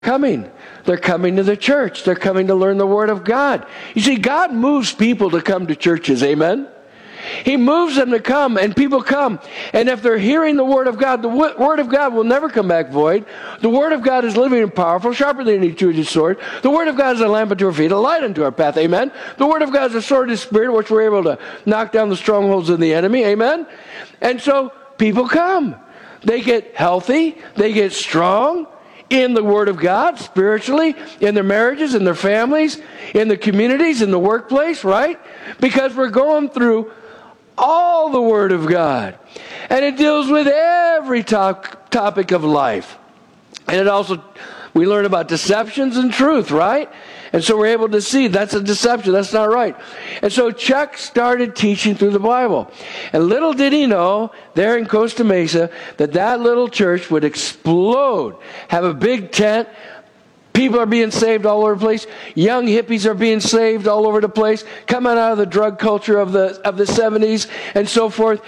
coming. They're coming to the church. They're coming to learn the Word of God. You see, God moves people to come to churches. Amen? He moves them to come, and people come. And if they're hearing the Word of God, the Word of God will never come back void. The Word of God is living and powerful, sharper than any two-edged sword. The Word of God is a lamp unto our feet, a light unto our path. Amen? The Word of God is a sword of the Spirit, which we're able to knock down the strongholds of the enemy. Amen? And so people come. They get healthy. They get strong in the Word of God, spiritually, in their marriages, in their families, in the communities, in the workplace, right? Because we're going through all the Word of God. And it deals with every topic of life. And it also, we learn about deceptions and truth, right? And so we're able to see that's a deception, that's not right. And so Chuck started teaching through the Bible. And little did he know, there in Costa Mesa, that little church would explode, have a big tent. People are being saved all over the place. Young hippies are being saved all over the place, coming out of the drug culture of the 70s and so forth.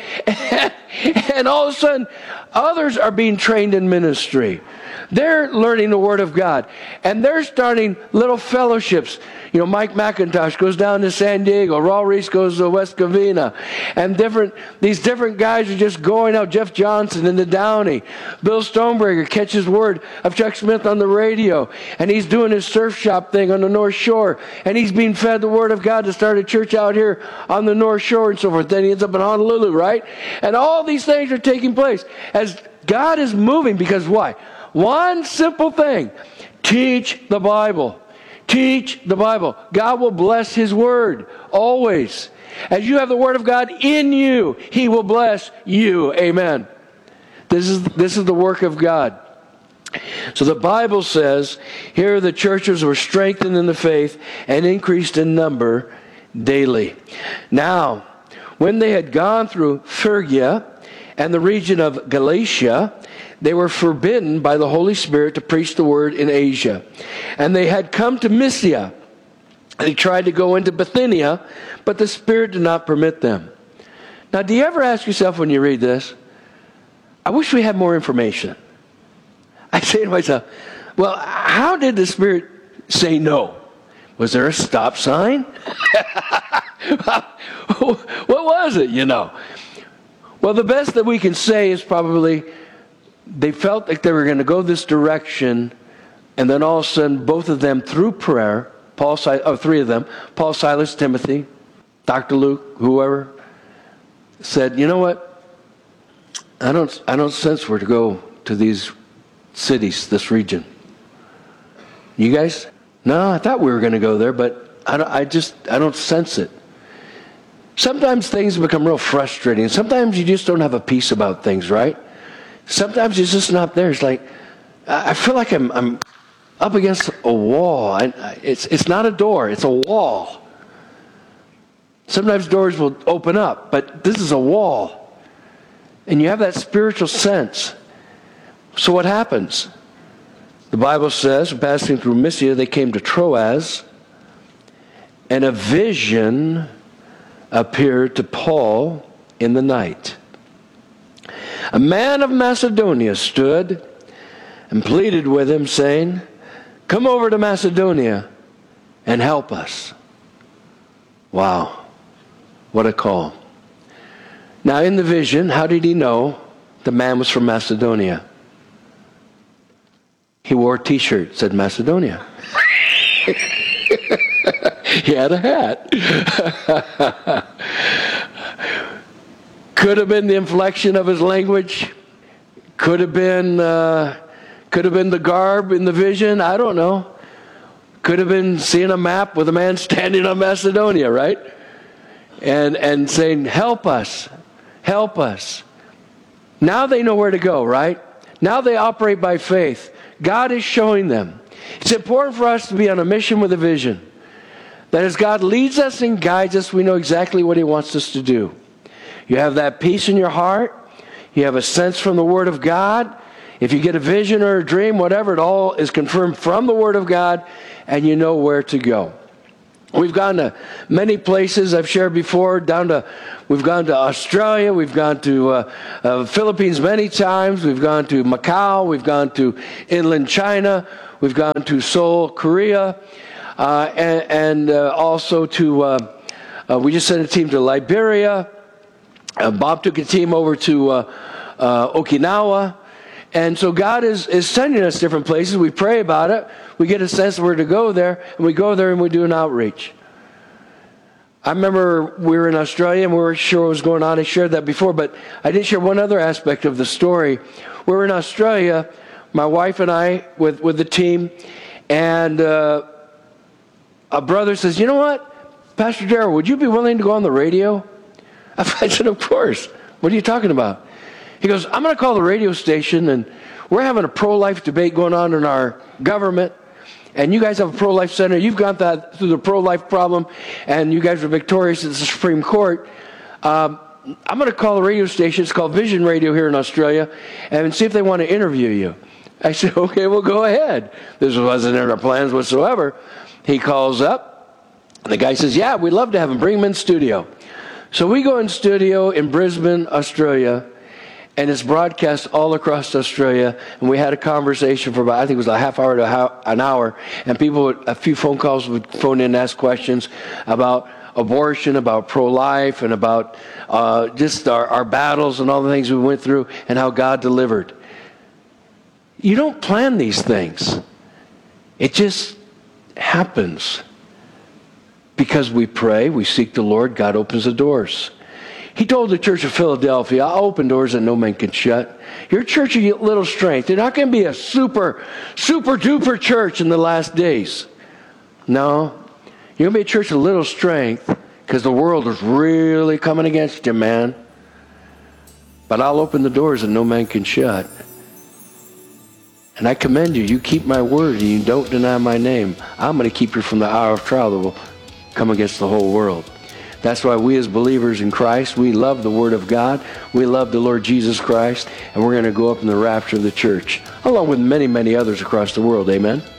And all of a sudden, others are being trained in ministry. They're learning the Word of God. And they're starting little fellowships. You know, Mike McIntosh goes down to San Diego. Raul Reese goes to West Covina. And these different guys are just going out. Jeff Johnson into Downey. Bill Stoneberger catches word of Chuck Smith on the radio. And he's doing his surf shop thing on the North Shore. And he's being fed the Word of God to start a church out here on the North Shore and so forth. Then he ends up in Honolulu, right? And all these things are taking place as God is moving. Because why? One simple thing. Teach the Bible. Teach the Bible. God will bless His Word always. As you have the Word of God in you, He will bless you. Amen. This is the work of God. So the Bible says, here the churches were strengthened in the faith and increased in number daily. Now, when they had gone through Phrygia and the region of Galatia, they were forbidden by the Holy Spirit to preach the word in Asia. And they had come to Mysia. They tried to go into Bithynia, but the Spirit did not permit them. Now, do you ever ask yourself when you read this, I wish we had more information? I say to myself, well, how did the Spirit say no? Was there a stop sign? What was it, you know? Well, the best that we can say is probably they felt like they were going to go this direction, and then all of a sudden, both of them, through prayer, three of them, Paul, Silas, Timothy, Dr. Luke, whoever, said, you know what? I don't sense we're to go to these cities, this region. You guys? No, I thought we were going to go there, but I don't sense it. Sometimes things become real frustrating. Sometimes you just don't have a peace about things, right? Sometimes it's just not there. It's like, I feel like I'm up against a wall. It's not a door, it's a wall. Sometimes doors will open up, but this is a wall. And you have that spiritual sense. So what happens? The Bible says, passing through Mysia, they came to Troas, and a vision appeared to Paul in the night. A man of Macedonia stood and pleaded with him, saying, come over to Macedonia and help us. Wow, what a call. Now in the vision, how did he know the man was from Macedonia? He wore a t-shirt that said Macedonia. He had a hat. Could have been the inflection of his language. Could have been the garb in the vision. I don't know. Could have been seeing a map with a man standing on Macedonia, right? And saying, help us. Help us. Now they know where to go, right? Now they operate by faith. God is showing them. It's important for us to be on a mission with a vision. That as God leads us and guides us, we know exactly what He wants us to do. You have that peace in your heart. You have a sense from the Word of God. If you get a vision or a dream, whatever, it all is confirmed from the Word of God, and you know where to go. We've gone to many places I've shared before. We've gone to Australia. We've gone to Philippines many times. We've gone to Macau. We've gone to inland China. We've gone to Seoul, Korea, and also to. We just sent a team to Liberia. Bob took a team over to Okinawa. And so God is sending us different places. We pray about it. We get a sense of where to go there. And we go there and we do an outreach. I remember we were in Australia and we weren't sure what was going on. I shared that before, but I did share one other aspect of the story. We were in Australia, my wife and I, with the team. And a brother says, you know what, Pastor Darrell, would you be willing to go on the radio? I said, of course. What are you talking about? He goes, I'm going to call the radio station, and we're having a pro-life debate going on in our government, and you guys have a pro-life center. You've gone through the pro-life problem, and you guys are victorious at the Supreme Court. I'm going to call the radio station. It's called Vision Radio here in Australia, and see if they want to interview you. I said, okay, well, go ahead. This wasn't in our plans whatsoever. He calls up, and the guy says, yeah, we'd love to have him. Bring him in studio. So we go in studio in Brisbane, Australia, and it's broadcast all across Australia. And we had a conversation for about, I think it was a half hour to an hour. And a few phone calls would phone in and ask questions about abortion, about pro-life, and about just our battles and all the things we went through and how God delivered. You don't plan these things. It just happens. Because we pray, we seek the Lord, God opens the doors. He told the church of Philadelphia, I'll open doors that no man can shut. Your church will get little strength. They're not going to be a super duper church in the last days. No. You're going to be a church of little strength because the world is really coming against you, man. But I'll open the doors that no man can shut. And I commend you. You keep my word and you don't deny my name. I'm going to keep you from the hour of trial that will come against the whole world. That's why we as believers in Christ, we love the Word of God. We love the Lord Jesus Christ. And we're going to go up in the rapture of the church, along with many, many others across the world. Amen?